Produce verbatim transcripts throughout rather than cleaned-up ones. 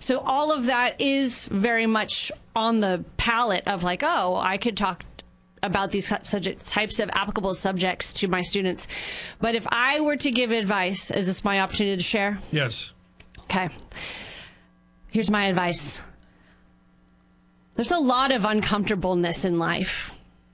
So all of that is very much on the palette of like, oh, I could talk about these subject, types of applicable subjects to my students. But if I were to give advice, is this my opportunity to share? Yes. Okay. Here's my advice. There's a lot of uncomfortableness in life.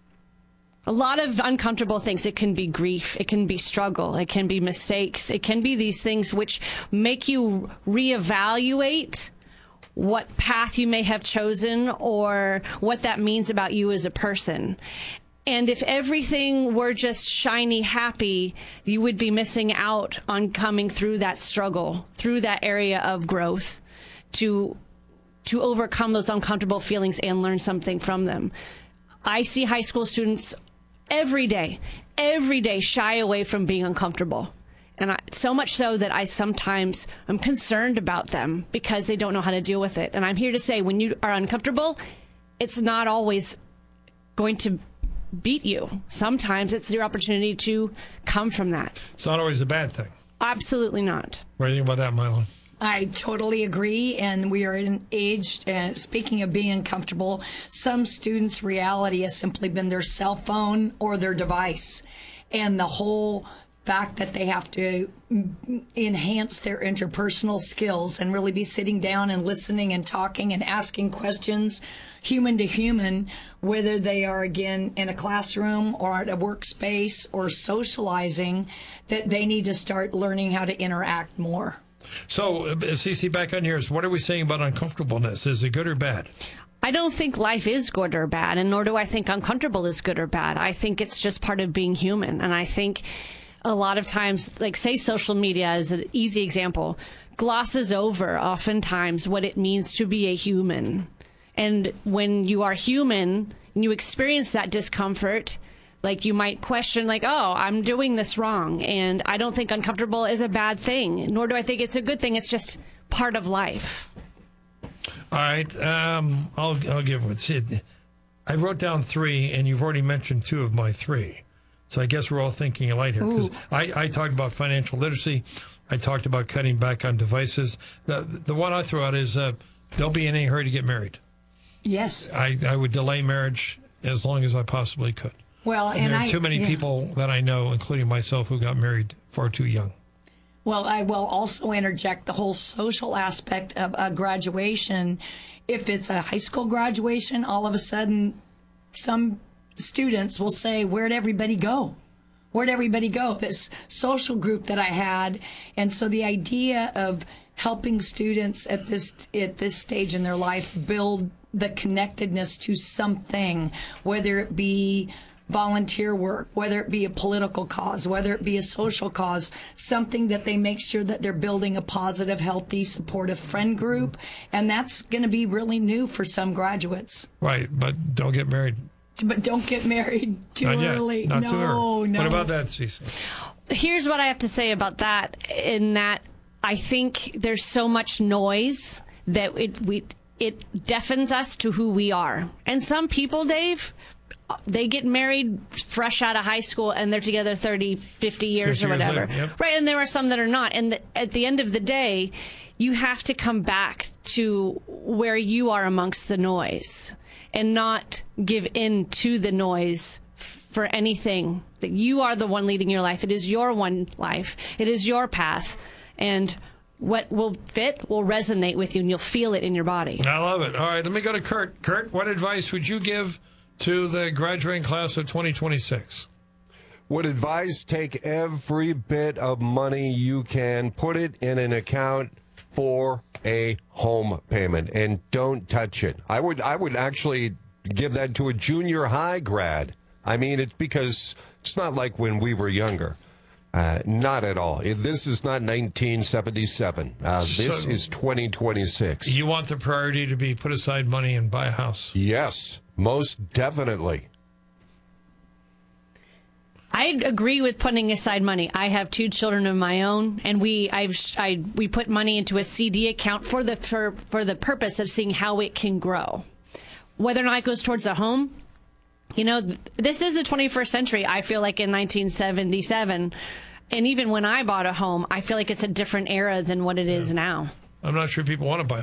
A lot of uncomfortable things. It can be grief. It can be struggle. It can be mistakes. It can be these things which make you reevaluate what path you may have chosen or what that means about you as a person. And if everything were just shiny, happy, you would be missing out on coming through that struggle, through that area of growth to to overcome those uncomfortable feelings and learn something from them. I see high school students every day, every day shy away from being uncomfortable. And I, so much so that I sometimes am concerned about them because they don't know how to deal with it. And I'm here to say, when you are uncomfortable, it's not always going to beat you. Sometimes it's your opportunity to come from that. It's not always a bad thing. Absolutely not. What do you think about that, Mylon? I totally agree, and we are in an age, uh, speaking of being uncomfortable, some students' reality has simply been their cell phone or their device, and the whole fact that they have to enhance their interpersonal skills and really be sitting down and listening and talking and asking questions human to human, whether they are, again, in a classroom or at a workspace or socializing, that they need to start learning how to interact more. So, uh, Cece, back on yours, what are we saying about uncomfortableness? Is it good or bad? I don't think life is good or bad, and nor do I think uncomfortable is good or bad. I think it's just part of being human. And I think a lot of times, like, say social media is an easy example, glosses over oftentimes what it means to be a human. And when you are human and you experience that discomfort, like, you might question, like, oh, I'm doing this wrong. And I don't think uncomfortable is a bad thing, nor do I think it's a good thing. It's just part of life. All right. Um, I'll, I'll give one. I wrote down three, and you've already mentioned two of my three. So I guess we're all thinking alike here. Because I, I talked about financial literacy. I talked about cutting back on devices. The, the one I threw out is uh, don't be in any hurry to get married. Yes. I, I would delay marriage as long as I possibly could. Well, and, and there are I, too many yeah. people that I know, including myself, who got married far too young. Well, I will also interject the whole social aspect of a graduation. If it's a high school graduation, all of a sudden, some students will say, where'd everybody go? Where'd everybody go? This social group that I had. And so the idea of helping students at this at this stage in their life build the connectedness to something, whether it be volunteer work, whether it be a political cause, whether it be a social cause, something that they make sure that they're building a positive, healthy, supportive friend group. And that's going to be really new for some graduates. Right, but don't get married. But don't get married too Not yet. early. Not no, too early. no. What about that, Cece? Here's what I have to say about that, in that I think there's so much noise that it we it deafens us to who we are. And some people, Dave, they get married fresh out of high school and they're together thirty, fifty years or whatever. Years later, yep. Right, and there are some that are not. And the, at the end of the day, you have to come back to where you are amongst the noise and not give in to the noise for anything. That you are the one leading your life. It is your one life. It is your path. And what will fit will resonate with you, and you'll feel it in your body. I love it. All right, let me go to Kurt. Kurt, what advice would you give to the graduating class of twenty twenty-six? Would advise take every bit of money you can, put it in an account for a home payment, and don't touch it. I would I would actually give that to a junior high grad. I mean, it's because it's not like when we were younger. Uh, not at all. This is not nineteen seventy-seven. Uh, this So is twenty twenty-six. You want the priority to be put aside money and buy a house? Yes, most definitely. I agree with putting aside money. I have two children of my own, and we I've I we put money into a C D account for the for for the purpose of seeing how it can grow. Whether or not it goes towards a home, you know, th- this is the twenty-first century. I feel like in nineteen seventy-seven, and even when I bought a home, I feel like it's a different era than what it is now. I'm not sure people want to buy